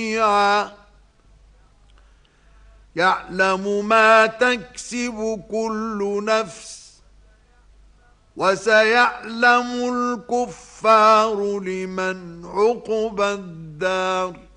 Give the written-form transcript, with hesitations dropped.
جميعا يعلم ما تكسب كل نفس وسيعلم الكفار لمن عقبى الدار.